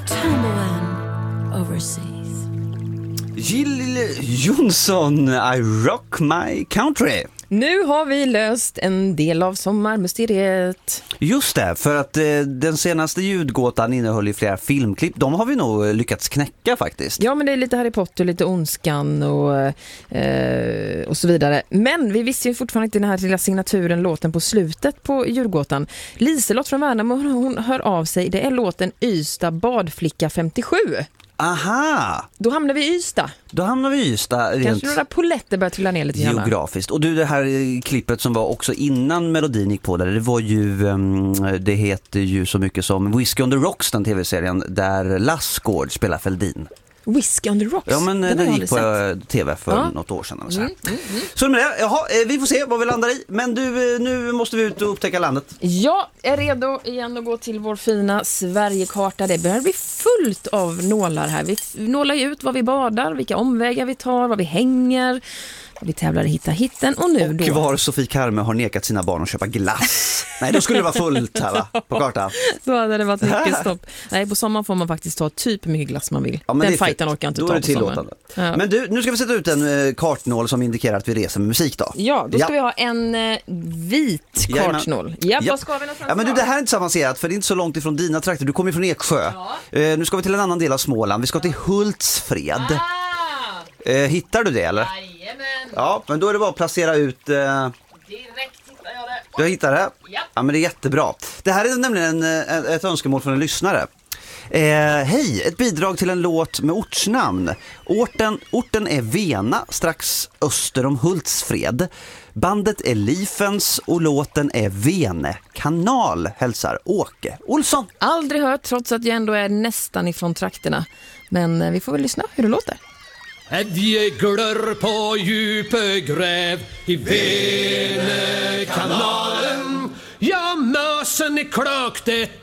Tumbling overseas. Jill Johnson, I rock my country. Nu har vi löst en del av sommarmysteriet. Just det, för att den senaste ljudgåtan innehöll ju flera filmklipp. De har vi nog lyckats knäcka faktiskt. Ja, men det är lite Harry Potter, lite Ondskan och så vidare. Men vi visste ju fortfarande inte den här lilla signaturen, låten på slutet på ljudgåtan. Liselott från Värnamo, hon hör av sig. Det är låten Ystad badflicka 57. Aha! Då hamnar vi i Ystad. Kanske några poletter börjar trilla ner lite grann. Geografiskt. Och du, det här klippet som var också innan melodin gick på där, det var ju, det heter ju så mycket som Whiskey on the Rocks, den tv-serien där Lassgård spelar Fälldin. Whiskey on the Rocks? Ja, men den gick på tv för något år sedan. Så med det, vi får se vad vi landar i. Men du, nu måste vi ut och upptäcka landet. Jag är redo igen att gå till vår fina Sverigekarta. Det börjar bli fullt av nålar här. Vi nålar ut vad vi badar, vilka omvägar vi tar, vad vi hänger. Vi tävlar i Hitta hitten och nu och då. Var Sofie Karme har nekat sina barn att köpa glass. Nej, då skulle det vara fullt här va? På kartan. Då hade det varit mycket stopp. Nej, på sommaren får man faktiskt ta typ hur mycket glass man vill. Ja, den fighten orkar inte då ta är det på sommaren. Ja. Men du, nu ska vi sätta ut en kartnål som indikerar att vi reser med musik då. Ja, då ska vi ha en vit kartnål. Ja, vad ska vi någonstans? Ja, men du, det här är inte så avancerat för det är inte så långt ifrån dina trakter. Du kommer från Eksjö. Ja. Nu ska vi till en annan del av Småland. Vi ska till Hultsfred. Hittar du det eller? Jajamän. Ja, men då är det bara att placera ut... Direkt hittar jag det. Du hittar det? Ja. Ja, men det är jättebra. Det här är nämligen ett önskemål från en lyssnare. Hej, ett bidrag till en låt med ortsnamn. Orten är Vena, strax öster om Hultsfred. Bandet är Lifens och låten är Vene kanal, hälsar Åke Olsson. Aldrig hört, trots att jag ändå är nästan ifrån trakterna. Men vi får väl lyssna hur det låter. Ädjeglar på djupegräv i Venekanalen. Ja, mösen är klökt ett